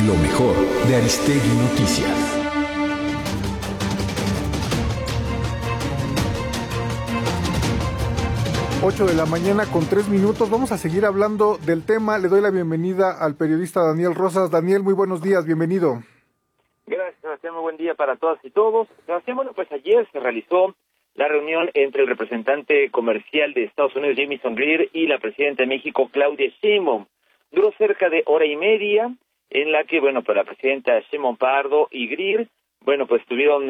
Lo mejor de Aristegui Noticias. 8 de la mañana con 3 minutos. Vamos a seguir hablando del tema. Le doy la bienvenida al periodista Daniel Rosas. Daniel, muy buenos días, bienvenido. Gracias, Sebastián, muy buen día para todas y todos. Sebastián, bueno, pues ayer se realizó la reunión entre el representante comercial de Estados Unidos, Jamieson Greer, y la presidenta de México, Claudia Sheinbaum. Duró cerca de hora y media, en la que, bueno, pues la presidenta Sheinbaum Pardo y Greer, bueno, pues estuvieron,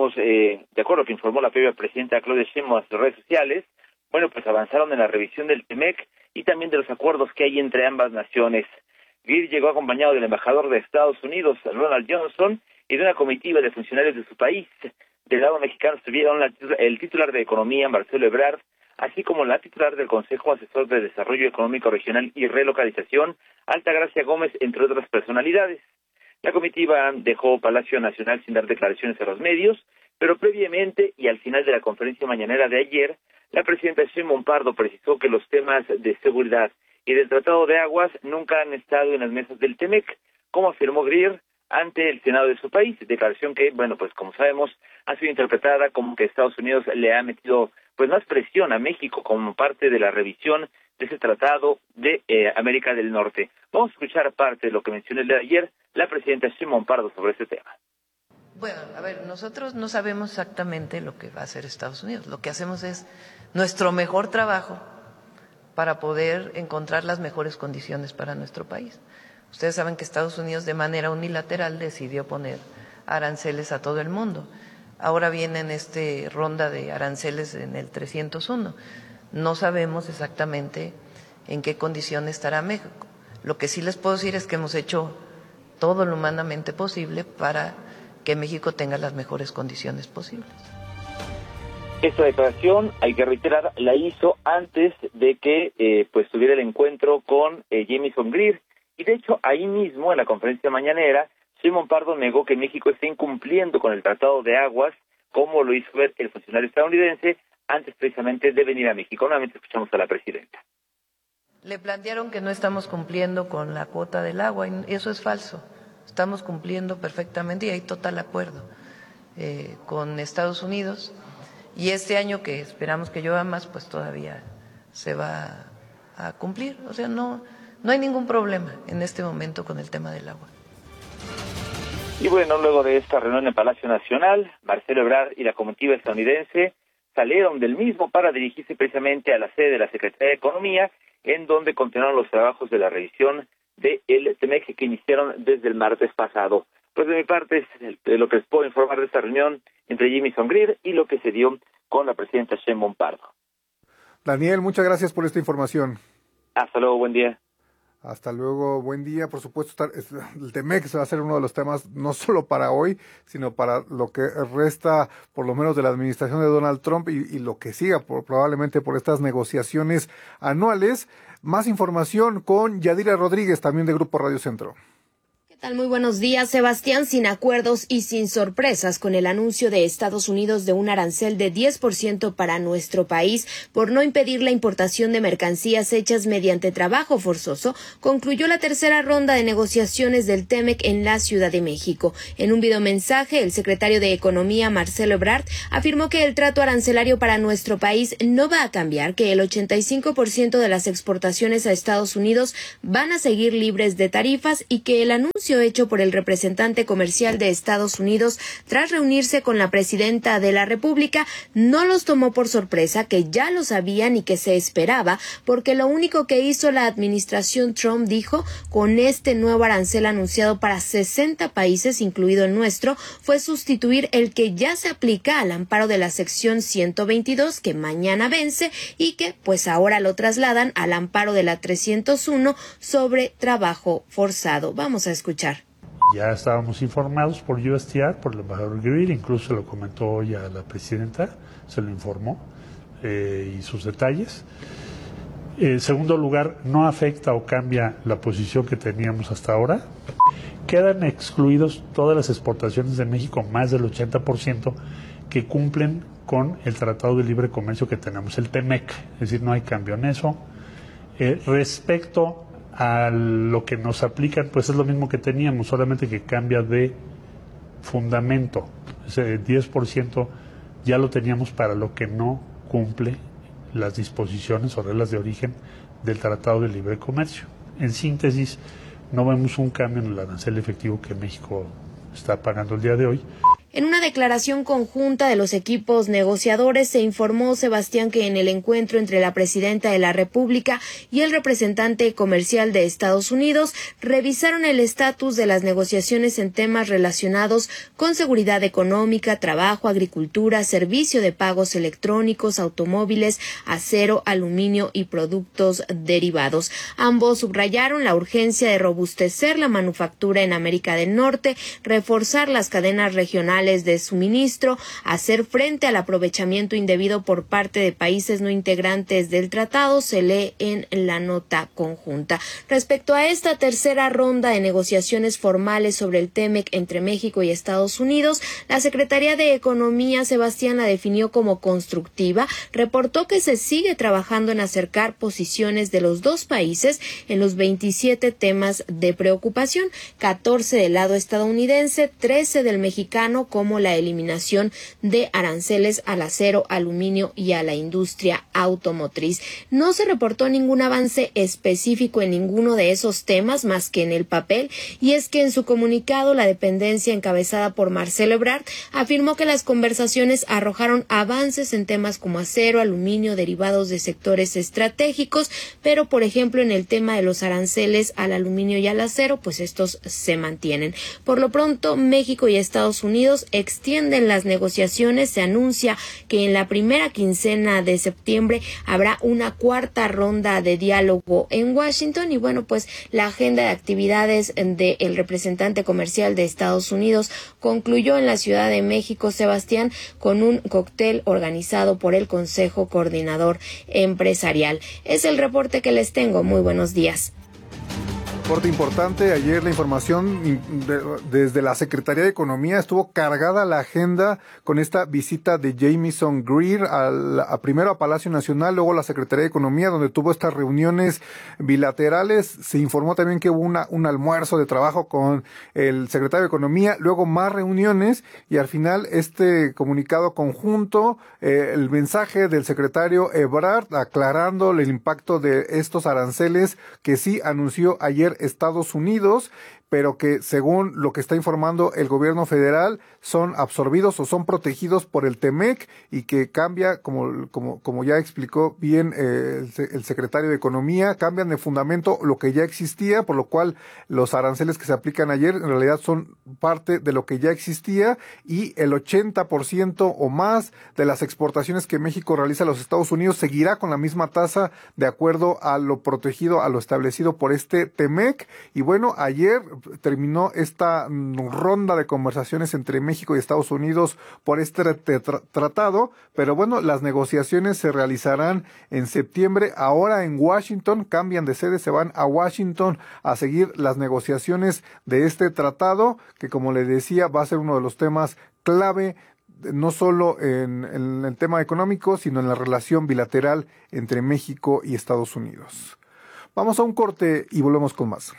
de acuerdo a lo que informó la propia presidenta Claudia Sheinbaum a sus redes sociales, bueno, pues avanzaron en la revisión del TEMEC y también de los acuerdos que hay entre ambas naciones. Greer llegó acompañado del embajador de Estados Unidos, Ronald Johnson, y de una comitiva de funcionarios de su país. Del lado mexicano estuvieron el titular de Economía, Marcelo Ebrard, así como la titular del Consejo Asesor de Desarrollo Económico Regional y Relocalización, Altagracia Gómez, entre otras personalidades. La comitiva dejó Palacio Nacional sin dar declaraciones a los medios, pero previamente y al final de la conferencia mañanera de ayer, la presidenta Sheinbaum Pardo precisó que los temas de seguridad y del Tratado de Aguas nunca han estado en las mesas del TEMEC, como afirmó Greer ante el Senado de su país, declaración que, bueno, pues como sabemos, ha sido interpretada como que Estados Unidos le ha metido pues más presión a México como parte de la revisión de ese tratado de América del Norte. Vamos a escuchar parte de lo que mencionó el de ayer la presidenta Sheinbaum Pardo sobre este tema. Bueno, a ver, nosotros no sabemos exactamente lo que va a hacer Estados Unidos. Lo que hacemos es nuestro mejor trabajo para poder encontrar las mejores condiciones para nuestro país. Ustedes saben que Estados Unidos de manera unilateral decidió poner aranceles a todo el mundo. Ahora viene en ronda de aranceles en el 301. No sabemos exactamente en qué condición estará México. Lo que sí les puedo decir es que hemos hecho todo lo humanamente posible para que México tenga las mejores condiciones posibles. Esta declaración, hay que reiterar, la hizo antes de que pues tuviera el encuentro con Jamieson Greer. Y de hecho, ahí mismo, en la conferencia mañanera, Sheinbaum Pardo negó que México esté incumpliendo con el Tratado de Aguas, como lo hizo ver el funcionario estadounidense antes precisamente de venir a México. Nuevamente escuchamos a la presidenta. Le plantearon que no estamos cumpliendo con la cuota del agua, y eso es falso. Estamos cumpliendo perfectamente y hay total acuerdo con Estados Unidos. Y este año, que esperamos que llueva más, pues todavía se va a cumplir. O sea, no hay ningún problema en este momento con el tema del agua. Y bueno, luego de esta reunión en Palacio Nacional, Marcelo Ebrard y la comitiva estadounidense salieron del mismo para dirigirse precisamente a la sede de la Secretaría de Economía, en donde continuaron los trabajos de la revisión del TEMEC que iniciaron desde el martes pasado. Pues de mi parte es lo que les puedo informar de esta reunión entre Jamieson Greer y lo que se dio con la presidenta Sheinbaum Pardo. Daniel, muchas gracias por esta información. Hasta luego, buen día. Hasta luego, buen día. Por supuesto, el TEMEC va a ser uno de los temas no solo para hoy, sino para lo que resta, por lo menos, de la administración de Donald Trump y lo que siga probablemente por estas negociaciones anuales. Más información con Yadira Rodríguez, también de Grupo Radio Centro. ¿Qué tal? Muy buenos días, Sebastián. Sin acuerdos y sin sorpresas con el anuncio de Estados Unidos de un arancel de 10% para nuestro país por no impedir la importación de mercancías hechas mediante trabajo forzoso, concluyó la tercera ronda de negociaciones del TEMEC en la Ciudad de México. En un videomensaje, el secretario de Economía, Marcelo Ebrard, afirmó que el trato arancelario para nuestro país no va a cambiar, que el 85% de las exportaciones a Estados Unidos van a seguir libres de tarifas y que el anuncio hecho por el representante comercial de Estados Unidos tras reunirse con la presidenta de la República no los tomó por sorpresa, que ya lo sabían y que se esperaba, porque lo único que hizo la administración Trump, dijo, con este nuevo arancel anunciado para 60 países, incluido el nuestro, fue sustituir el que ya se aplica al amparo de la sección 122, que mañana vence y que pues ahora lo trasladan al amparo de la 301 sobre trabajo forzado. Vamos a escuchar. Ya estábamos informados por USTR, por el embajador Greer, incluso lo comentó hoy a la presidenta, se lo informó, y sus detalles. En segundo lugar, no afecta o cambia la posición que teníamos hasta ahora. Quedan excluidos todas las exportaciones de México, más del 80%, que cumplen con el Tratado de Libre Comercio que tenemos, el TEMEC, es decir, no hay cambio en eso. Respecto a lo que nos aplican, pues es lo mismo que teníamos, solamente que cambia de fundamento. Ese 10% ya lo teníamos para lo que no cumple las disposiciones o reglas de origen del Tratado de Libre Comercio. En síntesis, no vemos un cambio en el arancel efectivo que México está pagando el día de hoy. En una declaración conjunta de los equipos negociadores se informó, Sebastián, que en el encuentro entre la presidenta de la República y el representante comercial de Estados Unidos revisaron el estatus de las negociaciones en temas relacionados con seguridad económica, trabajo, agricultura, servicio de pagos electrónicos, automóviles, acero, aluminio y productos derivados. Ambos subrayaron la urgencia de robustecer la manufactura en América del Norte, reforzar las cadenas regionales de suministro, hacer frente al aprovechamiento indebido por parte de países no integrantes del tratado, se lee en la nota conjunta. Respecto a esta tercera ronda de negociaciones formales sobre el TEMEC entre México y Estados Unidos, la Secretaría de Economía, Sebastián, la definió como constructiva, reportó que se sigue trabajando en acercar posiciones de los dos países en los 27 temas de preocupación, 14 del lado estadounidense, 13 del mexicano, como la eliminación de aranceles al acero, aluminio y a la industria automotriz. No se reportó ningún avance específico en ninguno de esos temas más que en el papel, y es que en su comunicado la dependencia encabezada por Marcelo Ebrard afirmó que las conversaciones arrojaron avances en temas como acero, aluminio, derivados de sectores estratégicos, pero por ejemplo en el tema de los aranceles al aluminio y al acero, pues estos se mantienen. Por lo pronto, México y Estados Unidos extienden las negociaciones. Se anuncia que en la primera quincena de septiembre habrá una cuarta ronda de diálogo en Washington, y bueno, pues la agenda de actividades del representante comercial de Estados Unidos concluyó en la Ciudad de México, Sebastián, con un cóctel organizado por el Consejo Coordinador Empresarial. Es el reporte que les tengo. Muy buenos días. Reporte importante. Ayer la información desde la Secretaría de Economía estuvo cargada la agenda con esta visita de Jamieson Greer primero a Palacio Nacional, luego a la Secretaría de Economía, donde tuvo estas reuniones bilaterales. Se informó también que hubo un almuerzo de trabajo con el secretario de Economía, luego más reuniones, y al final este comunicado conjunto, el mensaje del secretario Ebrard aclarando el impacto de estos aranceles que sí anunció ayer Estados Unidos, pero que según lo que está informando el gobierno federal son absorbidos o son protegidos por el TEMEC, y que cambia, como ya explicó bien el secretario de Economía, cambian de fundamento lo que ya existía, por lo cual los aranceles que se aplican ayer en realidad son parte de lo que ya existía, y el 80% o más de las exportaciones que México realiza a los Estados Unidos seguirá con la misma tasa de acuerdo a lo protegido, a lo establecido por este TEMEC. Y bueno, ayer terminó esta ronda de conversaciones entre México y Estados Unidos por este tratado, pero bueno, las negociaciones se realizarán en septiembre, ahora en Washington, cambian de sede, se van a Washington a seguir las negociaciones de este tratado, que como les decía va a ser uno de los temas clave, no solo en el tema económico, sino en la relación bilateral entre México y Estados Unidos. Vamos a un corte y volvemos con más.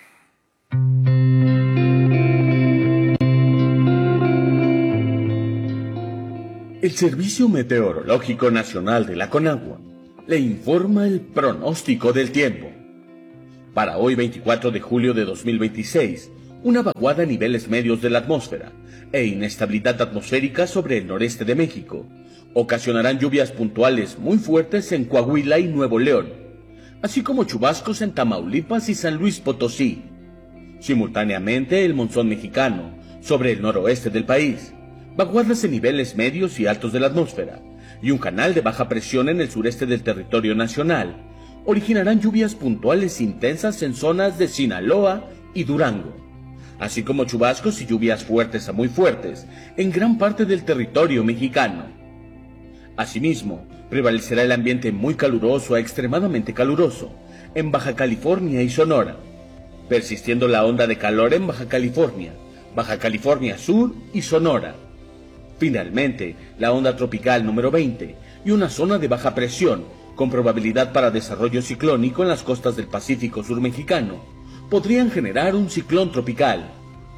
El Servicio Meteorológico Nacional de la Conagua le informa el pronóstico del tiempo. Para hoy 24 de julio de 2026, una vaguada a niveles medios de la atmósfera e inestabilidad atmosférica sobre el noreste de México ocasionarán lluvias puntuales muy fuertes en Coahuila y Nuevo León, así como chubascos en Tamaulipas y San Luis Potosí. Simultáneamente, el monzón mexicano sobre el noroeste del país, vaguadas en niveles medios y altos de la atmósfera y un canal de baja presión en el sureste del territorio nacional originarán lluvias puntuales intensas en zonas de Sinaloa y Durango, así como chubascos y lluvias fuertes a muy fuertes en gran parte del territorio mexicano. Asimismo, prevalecerá el ambiente muy caluroso a extremadamente caluroso en Baja California y Sonora, persistiendo la onda de calor en Baja California Sur y Sonora. Finalmente, la onda tropical número 20 y una zona de baja presión con probabilidad para desarrollo ciclónico en las costas del Pacífico Sur mexicano, podrían generar un ciclón tropical.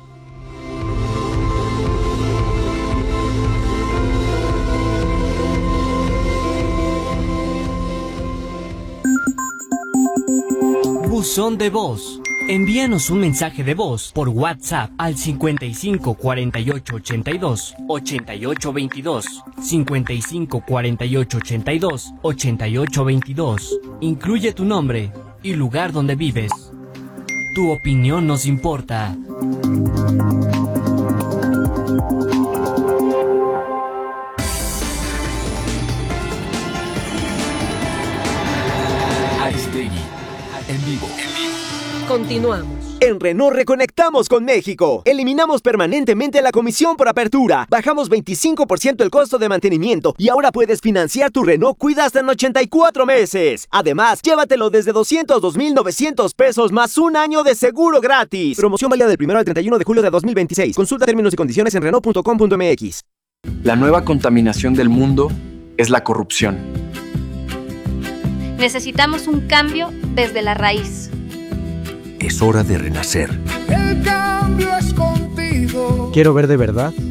Buzón de voz. Envíanos un mensaje de voz por WhatsApp al 55 48 82 88 22, 55 48 82 88 22. Incluye tu nombre y lugar donde vives. Tu opinión nos importa. Aristegui, en vivo. Continuamos. En Renault reconectamos con México. Eliminamos permanentemente la comisión por apertura. Bajamos 25% el costo de mantenimiento y ahora puedes financiar tu Renault Kwid hasta en 84 meses. Además, llévatelo desde 202,900 pesos más un año de seguro gratis. Promoción válida del 1 al 31 de julio de 2026. Consulta términos y condiciones en Renault.com.mx. La nueva contaminación del mundo es la corrupción. Necesitamos un cambio desde la raíz. Es hora de renacer. El cambio es contigo. Quiero ver de verdad